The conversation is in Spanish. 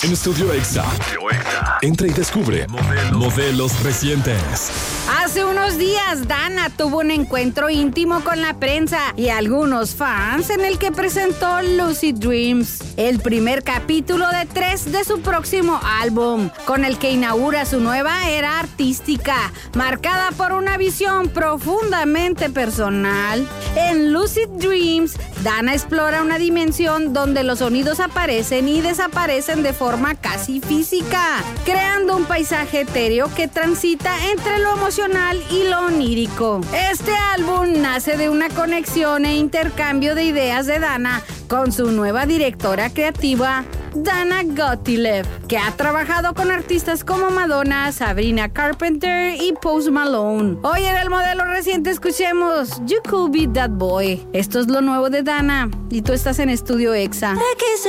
En Estudio Exa. Entra y descubre modelos recientes. Hace unos días, Dana tuvo un encuentro íntimo con la prensa y algunos fans en el que presentó Lucid Dreams, el primer capítulo de 3 de su próximo álbum, con el que inaugura su nueva era artística, marcada por una visión profundamente personal. En Lucid Dreams, Dana explora una dimensión donde los sonidos aparecen y desaparecen de forma casi física, creando un paisaje etéreo que transita entre lo emocional y lo onírico. Este álbum nace de una conexión e intercambio de ideas de Dana con su nueva directora creativa, Dana Gottlieb, que ha trabajado con artistas como Madonna, Sabrina Carpenter y Post Malone. Hoy en el modelo reciente escuchemos You Could Be That Boy. Esto es lo nuevo de Dana y tú estás en Estudio Exa.